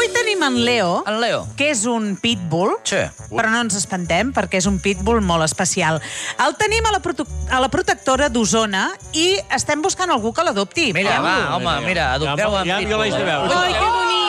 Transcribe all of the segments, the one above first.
Avui tenim en Leo, que és un pitbull, però no ens espantem perquè és un pitbull molt especial. El tenim a la protectora d'Osona i estem buscant algú que l'adopti. Mira, va, home, mira, adopteu en pitbull. Ai, que bonic!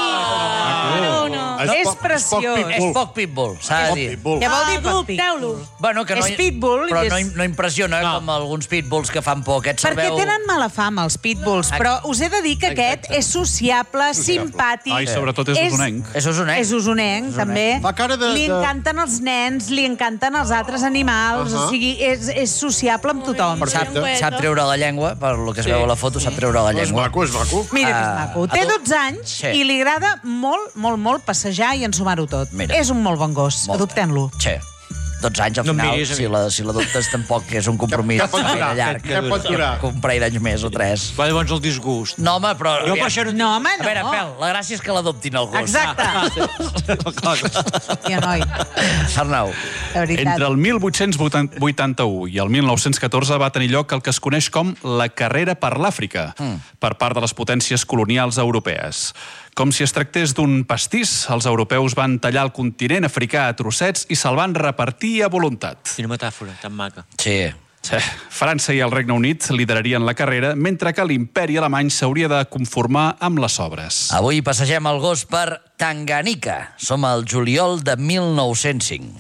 És preciós. És poc pitbull, s'ha de dir. Què vol dir poc pitbull? Bueno, que és pitbull. Però no impressiona com alguns pitbulls que fan por. Perquè tenen mala fama, els pitbulls, però us he de dir que aquest és sociable, simpàtic. I sobretot és usonenc. És usonenc, també. Li encanten els nens, li encanten els altres animals, o sigui, és sociable amb tothom. Sap treure la llengua, per lo que es veu a la foto, sap treure la llengua. És maco. Mira que és maco. Té 12 anys i li agrada molt passejar i ensumar-ho tot. És un molt bon gos. Adoptem-lo. Sí. 12 anys, al final, si l'adoptes tampoc és un compromís llarg. Què pot durar? Un parell d'anys més o 3. Va, llavors el disgust. No, home, però... No, home, no. A veure, Pèl, la gràcia és que l'adoptin el gos. Exacte. Ja, noi. Arnau. Entre el 1881 i el 1914 va tenir lloc el que es coneix com la carrera per l'Àfrica, per part de les potències colonials europees. Com si es tractés d'un pastís, els europeus van tallar el continent africà a trossets i se'l van repartir a voluntat. Quina metàfora, tan maca. Sí. França i el Regne Unit liderarien la carrera, mentre que l'imperi alemany s'hauria de conformar amb les obres. Avui passegem el gos per Tanganyika. Som al juliol de 1905.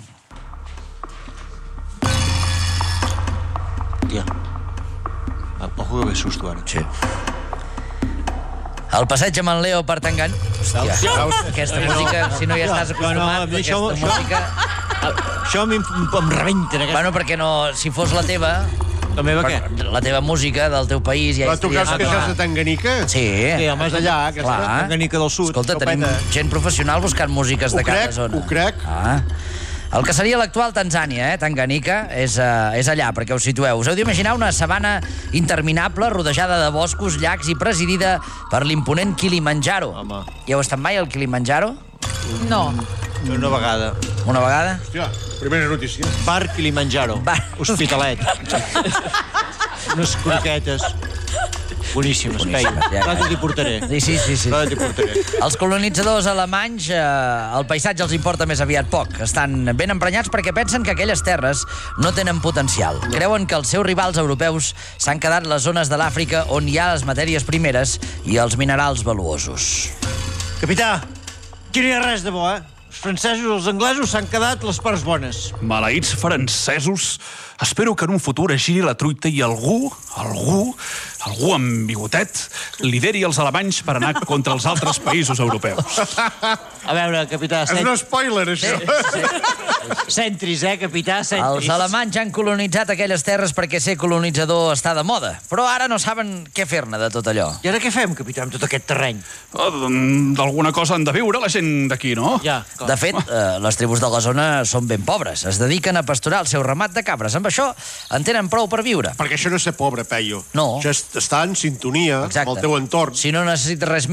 Tia. Ojo que ve susto ara. Sí. El passeig amb en Leo per Tanganyika... Hòstia, aquesta música, si no hi estàs acostumat, aquesta música... Això em rebenta. Bueno, perquè no... Si fos la teva... La meva què? La teva música del teu país ja tu que has de Tanganyika? Sí. Sí, home, és d'allà, aquesta Tanganyika del Sud. Escolta, tenim gent professional buscant músiques de cada zona. Ho crec. El que seria l'actual Tanzània, Tanganyika, és allà, perquè us situeu. Us heu d'imaginar una sabana interminable, rodejada de boscos, llacs i presidida per l'imponent Kilimanjaro. Hi heu estat mai al Kilimanjaro? No. Una vegada. Una vegada? Hòstia, primera notícia. Bar Kilimanjaro. Hospitalet. Unes croquetes. Boníssimes, feia. Clar que t'hi portaré. Sí. Clar que t'hi portaré. Els colonitzadors alemanys, el paisatge els importa més aviat poc. Estan ben emprenyats perquè pensen que aquelles terres no tenen potencial. Creuen que els seus rivals europeus s'han quedat les zones de l'Àfrica on hi ha les matèries primeres i els minerals valuosos. Capità, aquí no hi ha res de bo, Els francesos i els anglesos s'han quedat les parts bones. Maleïts francesos. Espero que en un futur es giri la truita i algú amb bigotet lideri els alemanys per anar contra els altres països europeus. A veure, capità... És un spoiler, això. Centris, capità, centris. Els alemanys han colonitzat aquelles terres perquè ser colonitzador està de moda, però ara no saben què fer-ne de tot allò. I ara què fem, capità, amb tot aquest terreny? D'alguna cosa han de viure la gent d'aquí, no? Ja. De fet, les tribus de la zona són ben pobres. Es dediquen a pasturar el seu ramat de cabres. Amb això en tenen prou per viure. Perquè això no és ser pobre, Peyu. No. Això és estar en sintonia amb el teu entorn. Si no necessites res